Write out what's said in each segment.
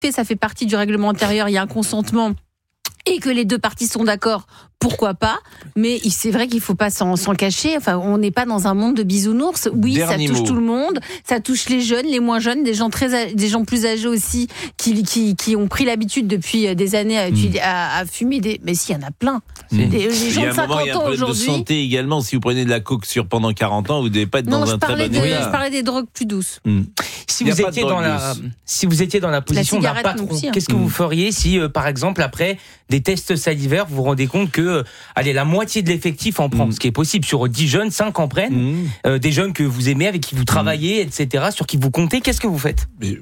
ça fait partie du règlement intérieur, il y a un consentement et que les deux parties sont d'accord, pourquoi pas ? Mais c'est vrai qu'il faut pas s'en cacher. Enfin, on n'est pas dans un monde de bisounours. Oui, Dernier ça touche mot. tout le monde. Ça touche les jeunes, les moins jeunes, des gens plus âgés aussi qui ont pris l'habitude depuis des années à fumer des. Mais si, il y en a plein. Les gens de 50 il y a un ans problème aujourd'hui. de santé également. Si vous prenez de la coke pendant 40 ans, vous ne devez pas être dans un très bon état. Je parlais des drogues plus douces. Si vous étiez dans la position d'un cigarette patron, non plus, hein. qu'est-ce que vous feriez si, par exemple, après des tests salivaires, vous vous rendez compte que, la moitié de l'effectif en prend, ce qui est possible, sur 10 jeunes, 5 en prennent, des jeunes que vous aimez, avec qui vous travaillez, etc., sur qui vous comptez, qu'est-ce que vous faites ? Mais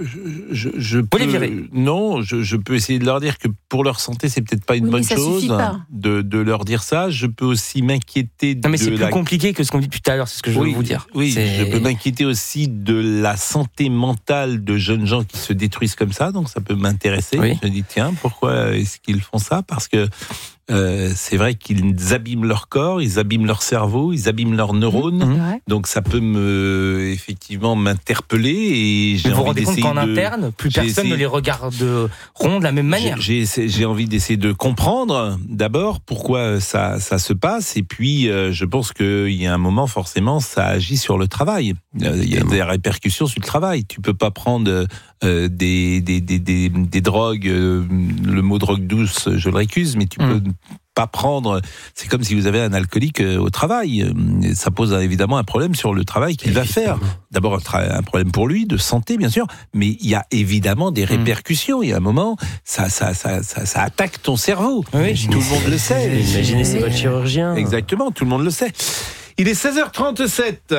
je peux essayer de leur dire que pour leur santé, c'est peut-être pas une bonne chose de leur dire ça. Je peux aussi m'inquiéter Non, mais c'est plus compliqué que ce qu'on dit depuis tout à l'heure, c'est ce que je veux vous dire. Oui, je peux m'inquiéter aussi de la santé mentale de jeunes gens qui se détruisent comme ça, donc ça peut m'intéresser. Oui. Je me dis, tiens, pourquoi est-ce qu'ils font ça ? Parce que c'est vrai qu'ils abîment leur corps, ils abîment leur cerveau, ils abîment leurs neurones. Donc ça peut effectivement m'interpeller. Et j'ai vous vous envie rendez compte qu'en interne, plus personne ne les regarderont de la même manière. J'ai envie d'essayer de comprendre d'abord pourquoi ça se passe. Et puis je pense qu'il y a un moment, forcément, ça agit sur le travail. Il y a des répercussions sur le travail. Tu peux pas prendre des drogues, le mot drogue douce, je le récuse, mais tu peux pas prendre. C'est comme si vous avez un alcoolique au travail. Ça pose évidemment un problème sur le travail qu'il va faire. D'abord un problème pour lui, de santé bien sûr, mais il y a évidemment des répercussions. Il y a un moment, ça attaque ton cerveau. Oui, tout le monde le sait. Imaginez, c'est votre chirurgien. Exactement, tout le monde le sait. Il est 16h37.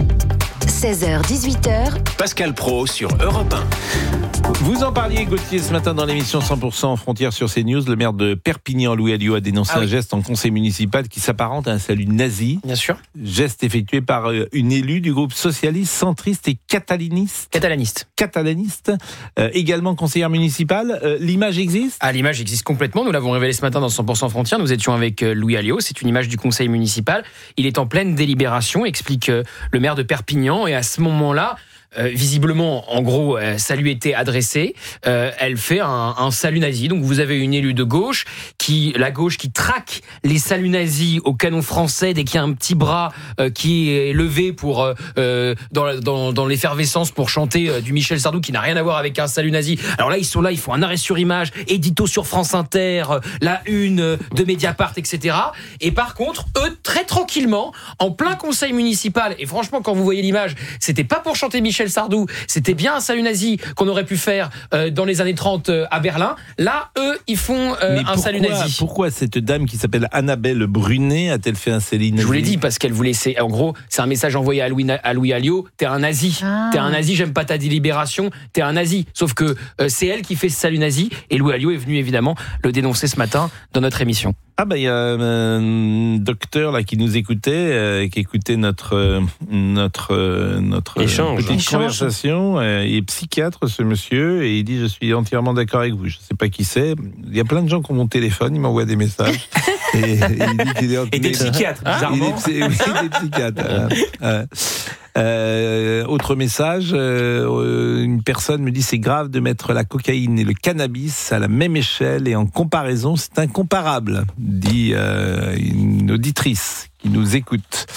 16h-18h. Pascal Praud sur Europe 1. Vous en parliez, Gauthier, ce matin dans l'émission 100% Frontières sur CNews. Le maire de Perpignan, Louis Alliot, a dénoncé un geste en conseil municipal qui s'apparente à un salut nazi. Bien sûr. Geste effectué par une élue du groupe socialiste, centriste et catalaniste. Également conseillère municipale. L'image existe ? L'image existe complètement. Nous l'avons révélé ce matin dans 100% Frontières. Nous étions avec Louis Alliot. C'est une image du conseil municipal. Il est en pleine délibération, explique le maire de Perpignan. Et à ce moment-là, visiblement, en gros, ça lui était adressé. Elle fait un salut nazi. Donc vous avez une élue de gauche la gauche qui traque les saluts nazis au canon français dès qu'il y a un petit bras qui est levé pour dans l'effervescence pour chanter du Michel Sardou qui n'a rien à voir avec un salut nazi. Alors là, ils sont là, ils font un arrêt sur image, édito sur France Inter, la une de Mediapart, etc. Et par contre, eux, très tranquillement, en plein conseil municipal, et franchement, quand vous voyez l'image, c'était pas pour chanter Michel Sardou, c'était bien un salut nazi qu'on aurait pu faire dans les années 30 à Berlin. Là, eux, ils font un salut nazi. Pourquoi cette dame qui s'appelle Annabelle Brunet a-t-elle fait un salut nazi ? Je vous l'ai dit, parce qu'elle voulait... En gros, c'est un message envoyé à Louis Alliot. T'es un nazi. T'es un nazi, j'aime pas ta délibération. T'es un nazi. Sauf que c'est elle qui fait ce salut nazi. Et Louis Alliot est venu, évidemment, le dénoncer ce matin dans notre émission. Il y a un docteur là qui nous écoutait, qui écoutait notre petite conversation. Il est psychiatre, ce monsieur, et il dit: je suis entièrement d'accord avec vous. Je sais pas qui c'est. Il y a plein de gens qui ont mon téléphone, ils m'envoient des messages. Et il dit qu'il est et des psychiatres, bizarrement. Des psychiatres. Autre message, une personne me dit: c'est grave de mettre la cocaïne et le cannabis à la même échelle et en comparaison, c'est incomparable, dit une auditrice qui nous écoute.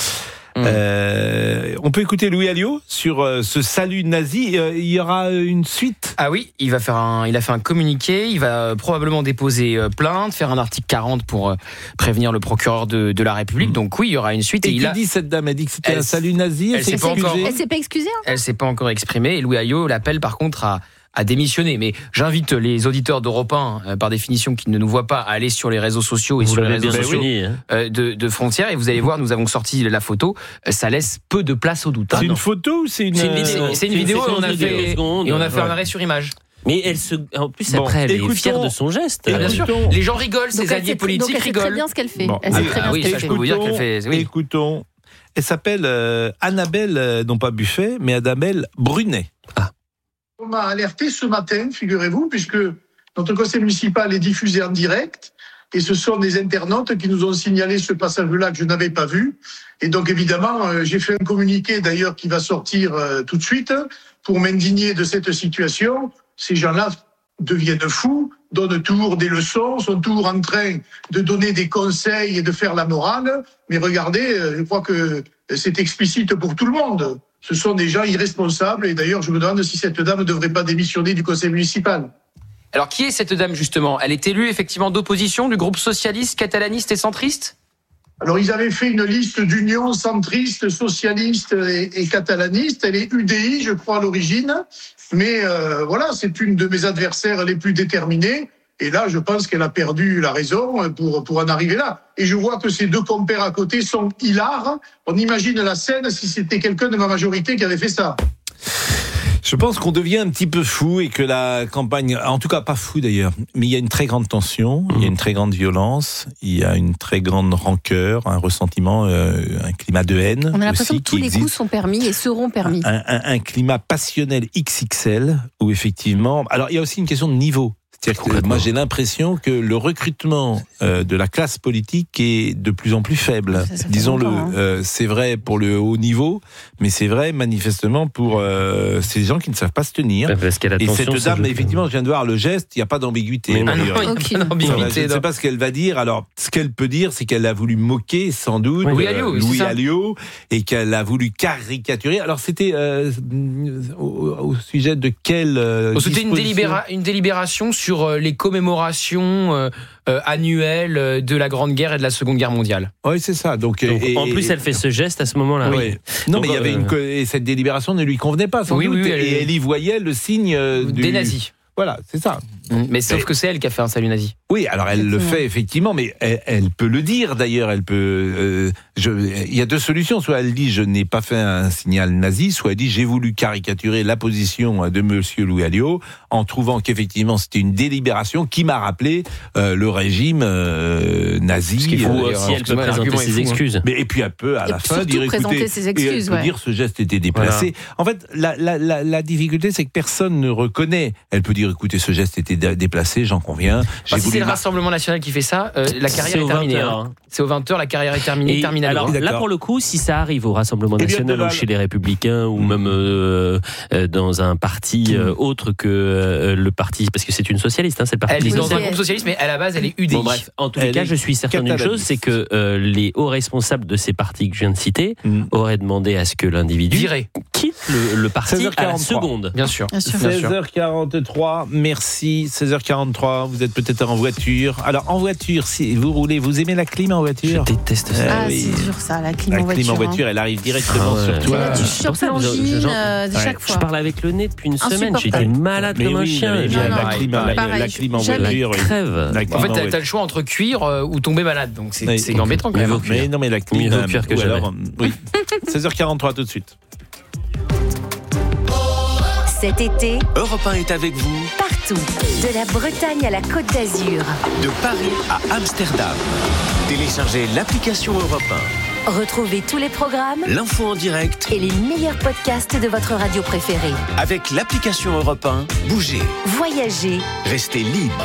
On peut écouter Louis Alliot sur ce salut nazi. Il y aura une suite. Ah oui, il a fait un communiqué. Il va probablement déposer plainte, faire un article 40 pour prévenir le procureur de la République. Donc oui, il y aura une suite. Et dit cette dame? Elle dit que c'était un salut nazi. Elle s'est pas excusée. Elle s'est pas encore exprimée. Et Louis Alliot l'appelle par contre à démissionner. Mais j'invite les auditeurs d'Europe 1, par définition, qui ne nous voient pas, à aller sur les réseaux sociaux et sur les réseaux sociaux de Frontières. Et vous allez voir, nous avons sorti la photo. Ça laisse peu de place au doute. C'est une photo ou c'est une vidéo? C'est une vidéo et on a fait un arrêt sur image. Mais en plus, après, elle est fière de son geste. Et bien sûr, les gens rigolent, ses alliés politiques rigolent. Elle sait très bien ce qu'elle fait. Bon. Elle sait très bien ce qu'elle fait. Je peux vous dire qu'elle fait. Oui. Écoutons. Elle s'appelle Annabelle, non pas Buffet, mais Annabelle Brunet. On m'a alerté ce matin, figurez-vous, puisque notre conseil municipal est diffusé en direct, et ce sont des internautes qui nous ont signalé ce passage-là que je n'avais pas vu. Et donc évidemment, j'ai fait un communiqué d'ailleurs qui va sortir tout de suite pour m'indigner de cette situation. Ces gens-là deviennent fous, donnent toujours des leçons, sont toujours en train de donner des conseils et de faire la morale. Mais regardez, je crois que c'est explicite pour tout le monde. Ce sont des gens irresponsables et d'ailleurs je me demande si cette dame ne devrait pas démissionner du conseil municipal. Alors qui est cette dame justement ? Elle est élue effectivement d'opposition du groupe socialiste, catalaniste et centriste ? Alors ils avaient fait une liste d'union centriste, socialiste et catalaniste. Elle est UDI, je crois, à l'origine. Mais voilà, c'est une de mes adversaires les plus déterminées. Et là, je pense qu'elle a perdu la raison pour en arriver là. Et je vois que ces deux compères à côté sont hilars. On imagine la scène si c'était quelqu'un de ma majorité qui avait fait ça. Je pense qu'on devient un petit peu fou et que la campagne, en tout cas pas fou d'ailleurs, mais il y a une très grande tension, il y a une très grande violence, il y a une très grande rancœur, un ressentiment, un climat de haine. On a l'impression aussi que tous les coups sont permis et seront permis. Un climat passionnel XXL où effectivement, alors il y a aussi une question de niveau. C'est-à-dire que moi j'ai l'impression que le recrutement de la classe politique est de plus en plus faible. Disons-le, c'est vrai pour le haut niveau, mais c'est vrai manifestement pour ces gens qui ne savent pas se tenir. Parce et cette dame, effectivement, je viens de voir le geste, il n'y a pas d'ambiguïté. Je ne sais pas ce qu'elle va dire. Alors, ce qu'elle peut dire, c'est qu'elle a voulu moquer sans doute Louis Alliot et qu'elle a voulu caricaturer. Alors, c'était au sujet de quelle C'était une délibération sur les commémorations annuelles de la Grande Guerre et de la Seconde Guerre mondiale. Oui, c'est ça. Donc en plus, elle fait ce geste à ce moment-là. Oui. Non, mais il y avait et cette délibération ne lui convenait pas, sans doute. Et elle y voyait le signe des nazis. Voilà, c'est ça. Mais sauf que c'est elle qui a fait un salut nazi. Oui, alors elle le fait effectivement, mais elle peut le dire d'ailleurs. Elle peut. Il y a deux solutions. Soit elle dit je n'ai pas fait un signal nazi, soit elle dit j'ai voulu caricaturer la position de Monsieur Louis Alliot en trouvant qu'effectivement c'était une délibération qui m'a rappelé le régime nazi. Ce qu'il faut aussi, elle peut présenter ses excuses. Mais et puis elle peut à la fin dire écoutez, ses excuses, elle peut dire ce geste était déplacé. Voilà. En fait, la difficulté c'est que personne ne reconnaît. Elle peut dire écoutez ce geste était déplacé, j'en conviens. Si c'est le Rassemblement National qui fait ça, la carrière est terminée. C'est aux 20h, la carrière est terminée. Alors là, pour le coup, si ça arrive au Rassemblement National ou chez les Républicains ou même dans un parti autre que le parti, parce que c'est une socialiste, c'est le parti. Elle est dans un groupe socialiste, mais à la base, elle est UDI. Bon, bref, en tous les cas, je suis certain d'une chose, c'est que les hauts responsables de ces partis que je viens de citer auraient demandé à ce que l'individu quitte le parti à la seconde. Bien sûr. 16h43, merci. 16h43, vous êtes peut-être en voiture. Alors, en voiture, si vous roulez, vous aimez la clim en voiture ? Je déteste ça. C'est dur ça, la clim en voiture. La clim en voiture, elle arrive directement sur toi. Tu chopes l'angine chaque fois. Je parle avec le nez depuis une semaine. J'étais malade comme un chien. La clim en voiture. Crève. En fait, t'as le choix entre cuire ou tomber malade. Donc, c'est embêtant quand même. Mais non, mais la clim. Mieux vaut cuire que jamais. Oui. 16h43 tout de suite. Cet été, Europe 1 est avec vous partout, de la Bretagne à la Côte d'Azur, de Paris à Amsterdam. Téléchargez l'application Europe 1. Retrouvez tous les programmes, L'info en direct et les meilleurs podcasts de votre radio préférée. Avec l'application Europe 1, bougez, voyagez, restez libre.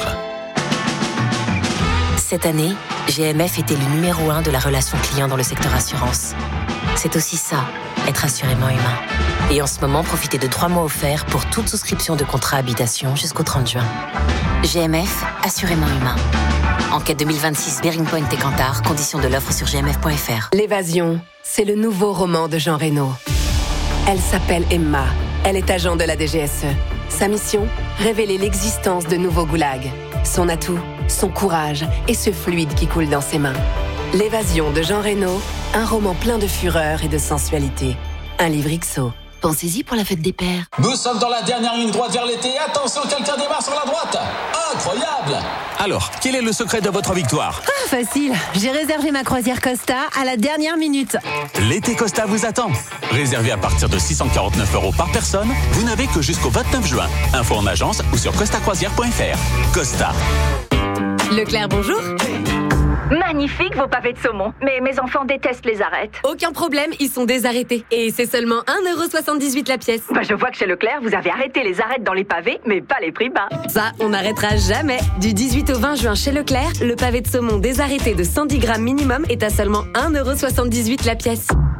Cette année, GMF était le numéro 1 de la relation client dans le secteur assurance. C'est aussi ça, être assurément humain. Et en ce moment, profitez de 3 mois offerts pour toute souscription de contrat habitation jusqu'au 30 juin. GMF, assurément humain. Enquête 2026 Bearing Point et Cantar, conditions de l'offre sur gmf.fr. L'évasion, c'est le nouveau roman de Jean Reno. Elle s'appelle Emma, elle est agent de la DGSE. Sa mission, révéler l'existence de nouveaux goulags. Son atout, son courage et ce fluide qui coule dans ses mains. L'évasion de Jean Reno, un roman plein de fureur et de sensualité. Un livre XO. Pensez-y pour la fête des pères. Nous sommes dans la dernière ligne droite vers l'été. Attention, quelqu'un démarre sur la droite. Incroyable! Alors, quel est le secret de votre victoire? Facile. J'ai réservé ma croisière Costa à la dernière minute. L'été Costa vous attend. Réservé à partir de 649 € par personne, vous n'avez que jusqu'au 29 juin. Info en agence ou sur costacroisière.fr. Costa. Leclerc, bonjour. Magnifique vos pavés de saumon, mais mes enfants détestent les arêtes. Aucun problème, ils sont désarrêtés. Et c'est seulement 1,78 € la pièce. Je vois que chez Leclerc, vous avez arrêté les arêtes dans les pavés, mais pas les prix bas. Ça, on n'arrêtera jamais. Du 18 au 20 juin chez Leclerc, le pavé de saumon désarrêté de 110 grammes minimum est à seulement 1,78 € la pièce.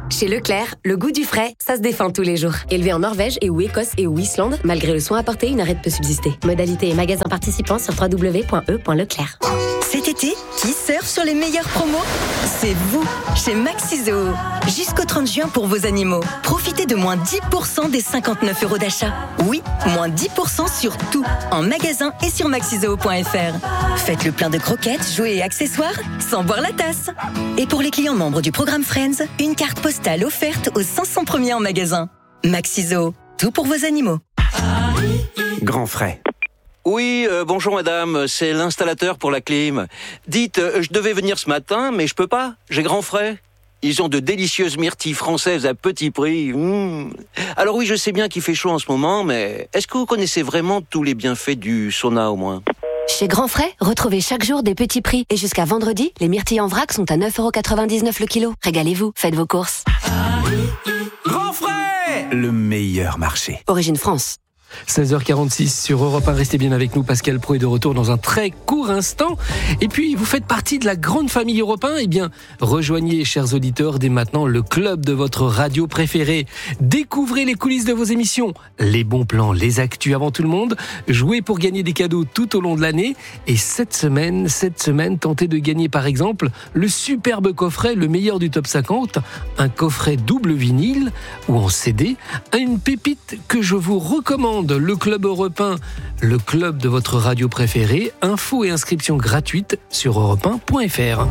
Chez Leclerc, le goût du frais, ça se défend tous les jours. Élevé en Norvège et ou Écosse et ou Islande, malgré le soin apporté, une arrête peut subsister. Modalité et magasins participants sur www.e.leclerc. Cet été, qui surfe sur les meilleures promos ? C'est vous, chez Maxizo. Jusqu'au 30 juin pour vos animaux. Profitez de moins 10% des 59 € d'achat. Oui, moins 10% sur tout, en magasin et sur maxizo.fr. Faites le plein de croquettes, jouets et accessoires sans boire la tasse. Et pour les clients membres du programme Friends, une carte postale offerte aux 500 premiers en magasin. Maxizo, tout pour vos animaux. Grand frais. Oui, bonjour madame, c'est l'installateur pour la clim. Dites, je devais venir ce matin, mais je peux pas, j'ai grand frais. Ils ont de délicieuses myrtilles françaises à petit prix. Alors oui, je sais bien qu'il fait chaud en ce moment, mais est-ce que vous connaissez vraiment tous les bienfaits du sauna au moins ? Chez Grand Frais, retrouvez chaque jour des petits prix. Et jusqu'à vendredi, les myrtilles en vrac sont à 9,99 € le kilo. Régalez-vous, faites vos courses. Grand frais, le meilleur marché. Origine France. 16h46 sur Europe 1, restez bien avec nous, Pascal Praud est de retour dans un très court instant. Et puis, vous faites partie de la grande famille Europe 1, eh bien, rejoignez, chers auditeurs, dès maintenant le club de votre radio préférée. Découvrez les coulisses de vos émissions, les bons plans, les actus avant tout le monde. Jouez pour gagner des cadeaux tout au long de l'année. Et cette semaine, tentez de gagner par exemple le superbe coffret, le meilleur du top 50, un coffret double vinyle ou en CD, une pépite que je vous recommande. Le Club Europe 1, le club de votre radio préférée. Infos et inscriptions gratuites sur europe1.fr.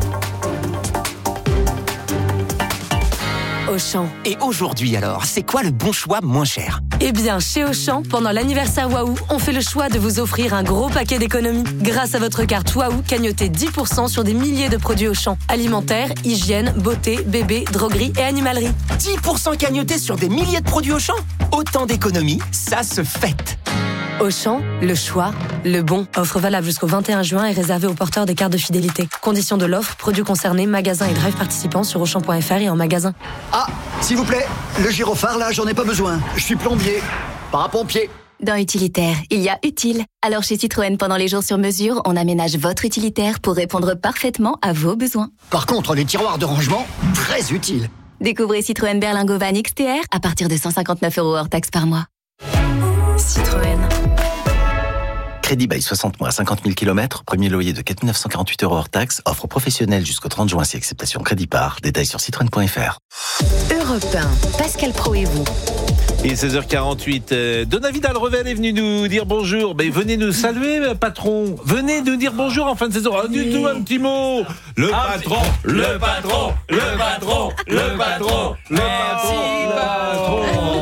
Auchan. Et aujourd'hui alors, c'est quoi le bon choix moins cher ? Eh bien, chez Auchan, pendant l'anniversaire Waouh, on fait le choix de vous offrir un gros paquet d'économies. Grâce à votre carte Waouh, cagnotez 10% sur des milliers de produits Auchan. Alimentaire, hygiène, beauté, bébé, droguerie et animalerie. 10% cagnotés sur des milliers de produits Auchan ? Autant d'économies, ça se fête. Auchan, le choix, le bon. Offre valable jusqu'au 21 juin et réservée aux porteurs des cartes de fidélité. Conditions de l'offre, produits concernés, magasins et drive participants sur Auchan.fr et en magasin. Ah, s'il vous plaît, le gyrophare là, j'en ai pas besoin. Je suis plombier, parapompier. Dans Utilitaire, il y a utile. Alors chez Citroën, pendant les jours sur mesure, on aménage votre utilitaire pour répondre parfaitement à vos besoins. Par contre, les tiroirs de rangement, très utiles. Découvrez Citroën Berlingo Van XTR à partir de 159 € hors taxe par mois. Citroën. Crédit bail 60 mois, 50 000 km, premier loyer de 4 948 € hors taxe, offre professionnelle jusqu'au 30 juin si acceptation crédit par. Détails sur citroën.fr. Europe 1, Pascal Praud et vous. Et 16h48, Donna Vidal-Revel est venue nous dire bonjour. Mais venez nous saluer, patron. Venez nous dire bonjour en fin de saison. Du tout un petit mot. Le patron, le patron, le patron, le patron, le patron.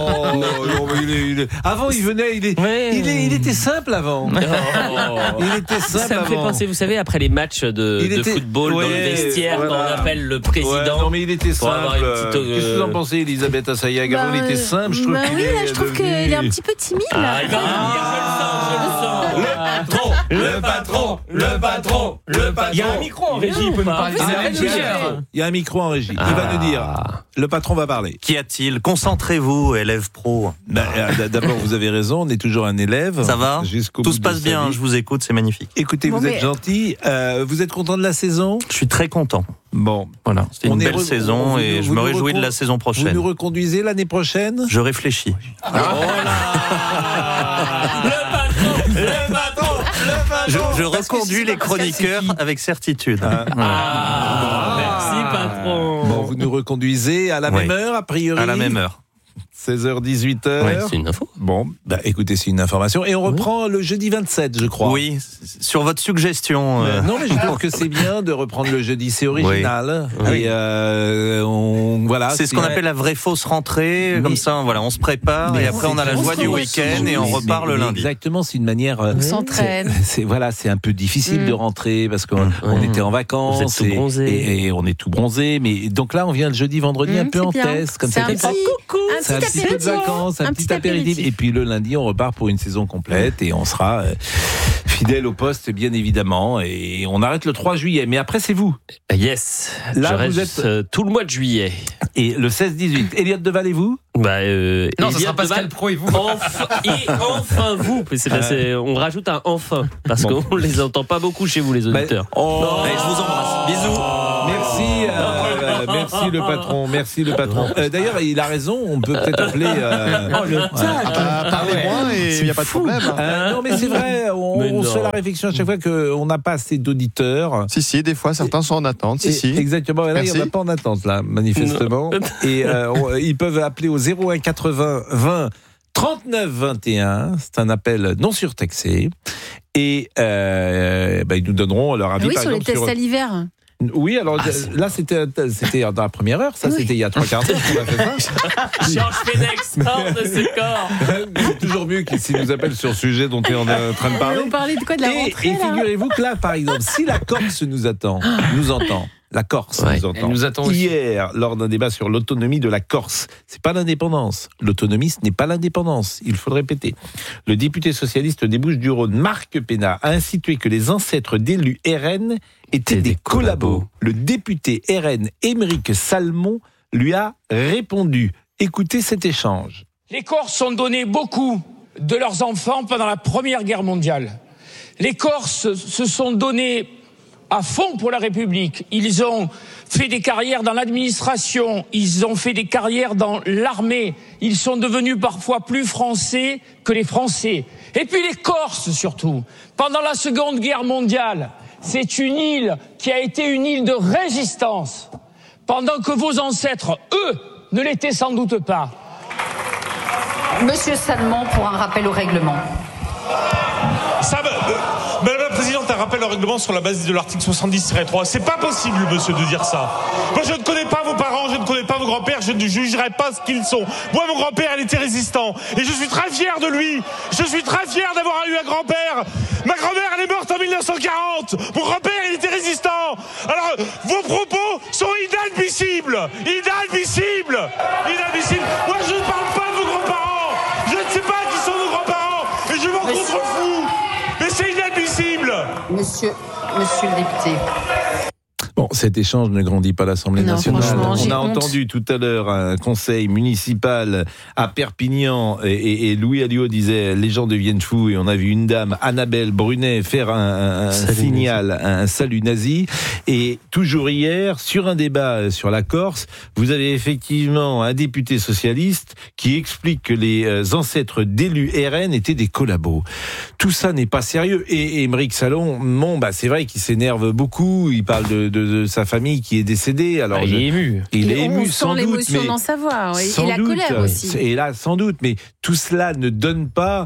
Avant, il venait, il était simple avant. Il était simple. Ça me fait penser, vous savez, après les matchs de football dans le vestiaire, quand on appelle le président. Non, mais il était simple. Qu'est-ce que vous en pensez, Elisabeth Assayag? Avant, il était simple, je trouve. Oui, là, je trouve qu'il est un petit peu timide. Là. Je le sens. Le patron. Il y a un micro en régie, il peut nous parler. Il y a un micro en régie. Il va nous dire. Le patron va parler. Qu'y a-t-il ? Concentrez-vous, élève pro. D'abord, vous avez raison, on est toujours un élève. Ça va ? Tout se passe bien, je vous écoute, c'est magnifique. Écoutez, vous êtes gentil. Vous êtes content de la saison ? Je suis très content. Bon, voilà, c'était une belle saison et je me réjouis de la saison prochaine. Vous nous reconduisez l'année prochaine ? Je réfléchis. Le patron. Je reconduis les chroniqueurs avec certitude. Merci, patron. Bon, vous nous reconduisez à la même heure, a priori ? À la même heure. 16h, 18h. Ouais, c'est une info. Bon, écoutez, c'est une information. Et on reprend le jeudi 27, je crois. Oui, sur votre suggestion. Non, mais je trouve que c'est bien de reprendre le jeudi. C'est original. Oui. Et voilà. C'est ce qu'on appelle la vraie fausse rentrée. Comme ça, voilà, on se prépare et après on a la joie du week-end et on repart le lundi. Exactement, c'est une manière. On s'entraîne. C'est un peu difficile de rentrer parce qu'on était en vacances et on est tout bronzé. Mais donc là, on vient le jeudi, vendredi un peu en test, comme ça. C'est un petit peu de vacances, un petit apéritif. Et puis le lundi, on repart pour une saison complète et on sera fidèle au poste, bien évidemment. Et on arrête le 3 juillet. Mais après, c'est vous. Yes. Là, je reste tout le mois de juillet. Et le 16-18. Elliott Deval et vous ? Non, ce sera Pascal Praud et vous. Enfin vous. On rajoute un enfin parce qu'on les entend pas beaucoup chez vous les auditeurs. Allez, je vous embrasse. Bisous. Merci le patron. D'ailleurs, il a raison. On peut peut-être appeler. Parlez-moi et il n'y a pas de problème. Non, mais c'est vrai. On se fait la réflexion à chaque fois qu'on n'a pas assez d'auditeurs. Si, des fois, certains sont en attente. Exactement. Et là, il n'y en a pas en attente, là, manifestement. Et ils peuvent appeler au 01 80 20 39 21. C'est un appel non surtaxé. Et ils nous donneront leur avis. Oui, par exemple, les tests salivaires. Oui, alors là, c'était dans la première heure, c'était il y a 3 quarts d'heure qu'on a fait ça. Georges Fenech sort de ce corps. C'est toujours mieux s'il nous appelle sur le sujet dont on est en train de parler. Vous parlez de quoi, de la rentrée, et figurez-vous que là, par exemple, si la Corse nous entend, la Corse nous attend hier lors d'un débat sur l'autonomie de la Corse. C'est pas l'indépendance. L'autonomie, ce n'est pas l'indépendance. Il faut le répéter. Le député socialiste des Bouches-du-Rhône, Marc Pénat, a insinué que les ancêtres d'élus RN étaient des collabos. Le député RN Émeric Salmon lui a répondu. Écoutez cet échange. Les Corses ont donné beaucoup de leurs enfants pendant la Première Guerre mondiale. Les Corses se sont donnés à fond pour la République. Ils ont fait des carrières dans l'administration, ils ont fait des carrières dans l'armée, ils sont devenus parfois plus français que les Français. Et puis les Corses surtout. Pendant la Seconde Guerre mondiale, c'est une île qui a été une île de résistance, pendant que vos ancêtres, eux, ne l'étaient sans doute pas. Monsieur Salmon, pour un rappel au règlement. Madame la Présidente, un rappel au règlement sur la base de l'article 70-3. C'est pas possible, monsieur, de dire ça. Moi, je ne connais pas vos parents, je ne connais pas vos grands-pères, je ne jugerai pas ce qu'ils sont. Moi, mon grand-père, il était résistant. Et je suis très fier de lui. Je suis très fier d'avoir eu un grand-père. Ma grand-mère, elle est morte en 1940. Mon grand-père, il était résistant. Alors, vos propos sont inadmissibles. Inadmissibles. Moi, je ne parle pas de vos grands-parents. Je ne sais pas qui sont vos grands-parents. Et je m'en contrefous. Mais c'est inadmissible. Monsieur le député. Bon, cet échange ne grandit pas l'Assemblée nationale. On a entendu tout à l'heure un conseil municipal à Perpignan et Louis Alliot disait les gens deviennent fous et on a vu une dame, Annabelle Brunet, faire un signal, un salut nazi. Et toujours hier, sur un débat sur la Corse, vous avez effectivement un député socialiste qui explique que les ancêtres d'élus RN étaient des collabos. Tout ça n'est pas sérieux. Et Émeric Salmon, c'est vrai qu'il s'énerve beaucoup, il parle de sa famille qui est décédée. Alors il est ému. Il est ému, sans doute. On sent l'émotion dans sa voix. Et la colère aussi. Et là, sans doute. Mais tout cela ne donne pas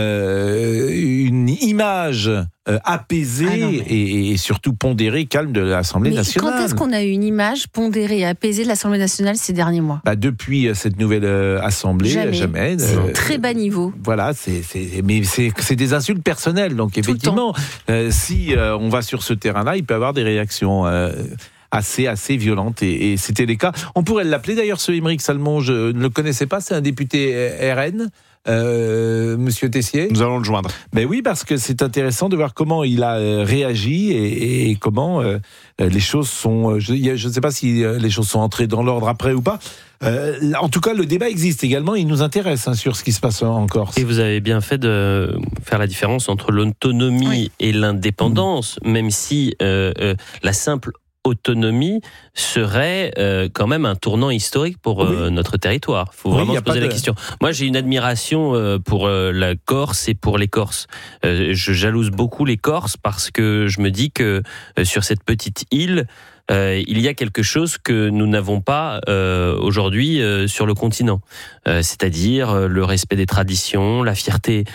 une image apaisée et surtout pondérée, calme de l'Assemblée nationale. Quand est-ce qu'on a eu une image pondérée et apaisée de l'Assemblée nationale ces derniers mois ? Depuis cette nouvelle Assemblée, jamais. C'est très bas niveau. Voilà, mais c'est des insultes personnelles. Donc effectivement, si on va sur ce terrain-là, il peut y avoir des réactions assez violentes et c'était les cas. On pourrait l'appeler d'ailleurs, ce Émeric Salmon, je ne le connaissais pas, c'est un député RN. Monsieur Tessier. Nous allons le joindre. Mais oui, parce que c'est intéressant de voir comment il a réagi et comment les choses sont. Je ne sais pas si les choses sont entrées dans l'ordre après ou pas. En tout cas, le débat existe également. Il nous intéresse sur ce qui se passe en Corse. Et vous avez bien fait de faire la différence entre l'autonomie et l'indépendance, même si la simple autonomie serait quand même un tournant historique pour notre territoire. Il faut vraiment se poser la question. Moi, j'ai une admiration pour la Corse et pour les Corses. Je jalouse beaucoup les Corses parce que je me dis que sur cette petite île, il y a quelque chose que nous n'avons pas aujourd'hui sur le continent, c'est-à-dire le respect des traditions, la fierté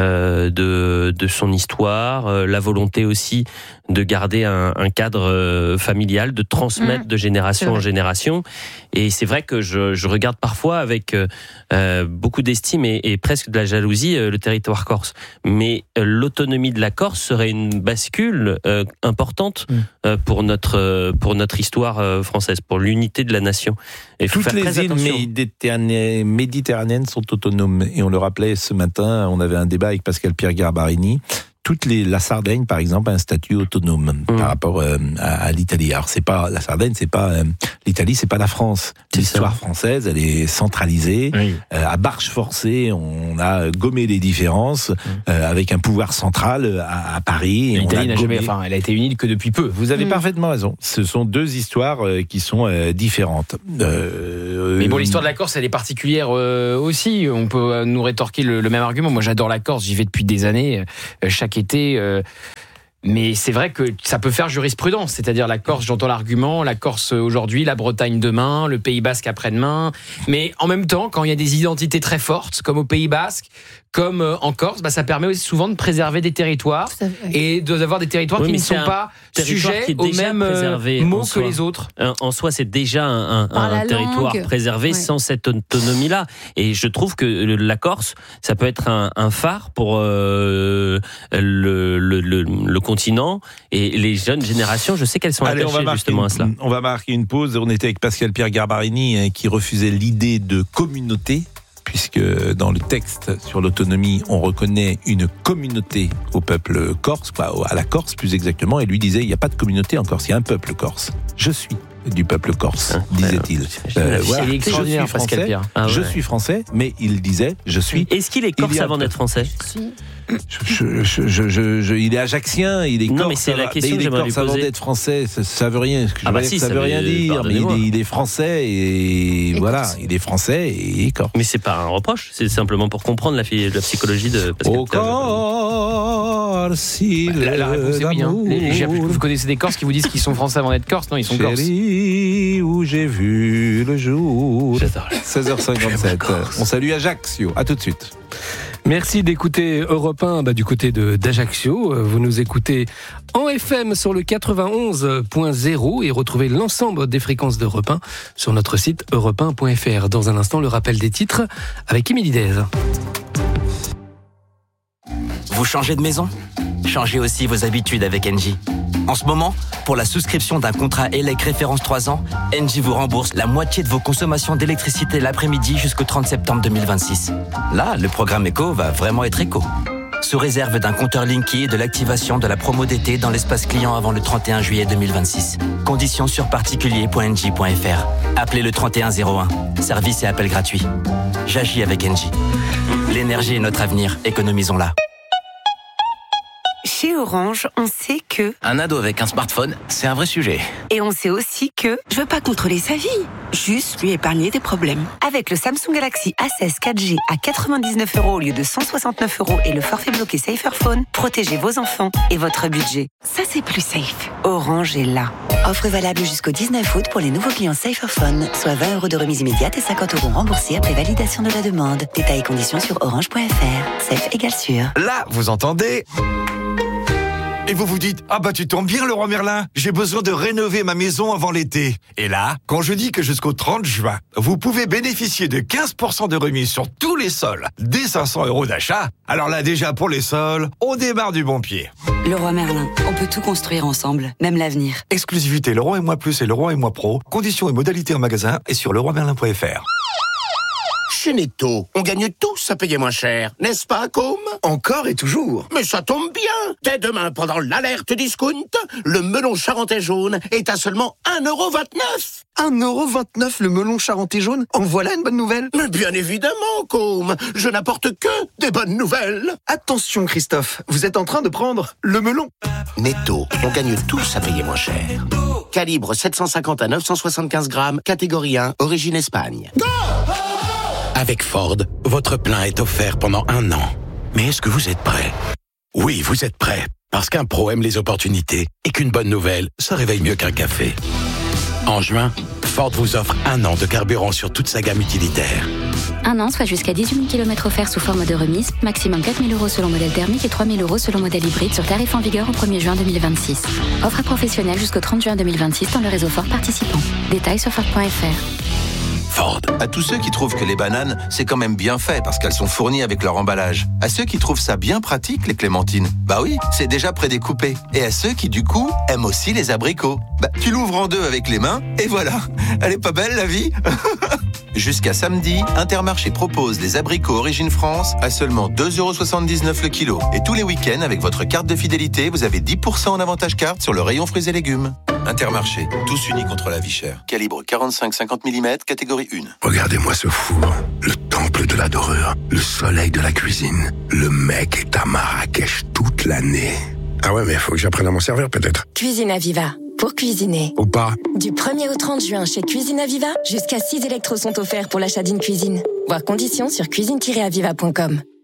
de son histoire, la volonté aussi de garder un cadre familial, de transmettre de génération en génération. Et c'est vrai que je regarde parfois avec beaucoup d'estime et presque de la jalousie le territoire corse. Mais l'autonomie de la Corse serait une bascule importante pour notre histoire française, pour l'unité de la nation. Et toutes les îles méditerranéennes sont autonomes. Et on le rappelait ce matin, on avait un débat avec Pascal Pierre Garbarini. la Sardaigne, par exemple, a un statut autonome par rapport à l'Italie. Alors la Sardaigne, c'est pas l'Italie, c'est pas la France. L'histoire française, elle est centralisée. Oui. À marche forcée, on a gommé les différences avec un pouvoir central à Paris. L'Italie n'a jamais, elle a été unie que depuis peu. Vous avez parfaitement raison. Ce sont deux histoires qui sont différentes. Mais bon, l'histoire de la Corse, elle est particulière aussi. On peut nous rétorquer le même argument. Moi, j'adore la Corse. J'y vais depuis des années, chaque été. Mais c'est vrai que ça peut faire jurisprudence. C'est-à-dire la Corse, j'entends l'argument, la Corse aujourd'hui, la Bretagne demain, le Pays Basque après-demain. Mais en même temps, quand il y a des identités très fortes, comme au Pays Basque, comme en Corse, ça permet aussi souvent de préserver des territoires et d'avoir des territoires qui ne sont pas sujets aux mêmes mots que les autres. En soi, c'est déjà un territoire préservé sans cette autonomie-là. Et je trouve que la Corse, ça peut être un phare pour le continent et les jeunes générations. Je sais qu'elles sont attachées justement à cela. On va marquer une pause. On était avec Pascal-Pierre Garbarini qui refusait l'idée de communauté, puisque dans le texte sur l'autonomie, on reconnaît une communauté au peuple corse, à la Corse plus exactement, et lui disait, il n'y a pas de communauté en Corse, il y a un peuple corse. Je suis du peuple corse, disait-il. Voilà. Extraordinaire, Pascal-Pierre. Je suis français, mais il disait, je suis... Est-ce qu'il est corse avant d'être français ? Il est ajaxien, il est corse. Non, mais c'est la question que j'aimerais lui poser. Avant d'être français, ça veut rien. Ça veut rien dire. Mais il est français et voilà, il est français et il est corse. Mais c'est pas un reproche, c'est simplement pour comprendre la psychologie de Pascal. Au Corse, la réponse est oui. Vous connaissez des Corses qui vous disent qu'ils sont français avant d'être corse? Non, ils sont corses. Où j'ai vu le jour. 16h57. On salue Ajaccio. À tout de suite. Merci d'écouter Europe 1 du côté d'Ajaccio. Vous nous écoutez en FM sur le 91.0 et retrouvez l'ensemble des fréquences d'Europe 1 sur notre site europe1.fr. Dans un instant, le rappel des titres avec Émilie Dez. Vous changez de maison ? Changez aussi vos habitudes avec Engie. En ce moment, pour la souscription d'un contrat ELEC référence 3 ans, Engie vous rembourse la moitié de vos consommations d'électricité l'après-midi jusqu'au 30 septembre 2026. Là, le programme éco va vraiment être éco. Sous réserve d'un compteur Linky et de l'activation de la promo d'été dans l'espace client avant le 31 juillet 2026. Conditions sur particulier.engie.fr. Appelez le 3101. Service et appel gratuit. J'agis avec Engie. L'énergie est notre avenir. Économisons-la. Chez Orange, on sait que... Un ado avec un smartphone, c'est un vrai sujet. Et on sait aussi que... Je veux pas contrôler sa vie, juste lui épargner des problèmes. Avec le Samsung Galaxy A16 4G à 99 € au lieu de 169 € et le forfait bloqué Saferphone, protégez vos enfants et votre budget. Ça, c'est plus safe. Orange est là. Offre valable jusqu'au 19 août pour les nouveaux clients Saferphone, soit 20 € de remise immédiate et 50 € remboursés après validation de la demande. Détails et conditions sur orange.fr. Safe égale sûr. Là, vous entendez ? Et vous vous dites, tu tombes bien Leroy Merlin, j'ai besoin de rénover ma maison avant l'été. Et là, quand je dis que jusqu'au 30 juin, vous pouvez bénéficier de 15% de remise sur tous les sols, dès 500 € d'achat, alors là déjà pour les sols, on démarre du bon pied. Leroy Merlin, on peut tout construire ensemble, même l'avenir. Exclusivité Leroy et Moi Plus et Leroy et Moi Pro, conditions et modalités en magasin et sur leroymerlin.fr. Chez Netto, on gagne tous à payer moins cher, n'est-ce pas, Com ? Encore et toujours. Mais ça tombe bien. Dès demain, pendant l'alerte discount, le melon charentais jaune est à seulement 1,29 €. 1,29 € le melon charentais jaune ? En voilà une bonne nouvelle ? Mais bien évidemment, Com. Je n'apporte que des bonnes nouvelles. Attention, Christophe, vous êtes en train de prendre le melon. Netto, on gagne tous à payer moins cher. Calibre 750 à 975 grammes, catégorie 1, origine Espagne. Avec Ford, votre plein est offert pendant 1 an. Mais est-ce que vous êtes prêt ? Oui, vous êtes prêt. Parce qu'un pro aime les opportunités et qu'une bonne nouvelle, ça réveille mieux qu'un café. En juin, Ford vous offre 1 an de carburant sur toute sa gamme utilitaire. 1 an, soit jusqu'à 18 000 km offerts sous forme de remise, maximum 4 000 € selon modèle thermique et 3 000 € selon modèle hybride sur tarif en vigueur au 1er juin 2026. Offre à professionnels jusqu'au 30 juin 2026 dans le réseau Ford participant. Détails sur Ford.fr. Ford. À tous ceux qui trouvent que les bananes, c'est quand même bien fait parce qu'elles sont fournies avec leur emballage. À ceux qui trouvent ça bien pratique, les clémentines, bah oui, c'est déjà prédécoupé. Et à ceux qui, du coup, aiment aussi les abricots, tu l'ouvres en deux avec les mains et voilà. Elle est pas belle, la vie ? Jusqu'à samedi, Intermarché propose les abricots Origine France à seulement 2,79€ le kilo. Et tous les week-ends, avec votre carte de fidélité, vous avez 10% en avantage carte sur le rayon fruits et légumes. Intermarché, tous unis contre la vie chère. Calibre 45-50 mm, catégorie 1. Regardez-moi ce four, le temple de la dorure, le soleil de la cuisine. Le mec est à Marrakech toute l'année. Ah ouais, mais il faut que j'apprenne à m'en servir peut-être. Cuisine Aviva, pour cuisiner. Ou pas. Du 1er au 30 juin chez Cuisine Aviva, jusqu'à 6 électros sont offerts pour l'achat d'une cuisine. Voir conditions sur cuisine-aviva.com.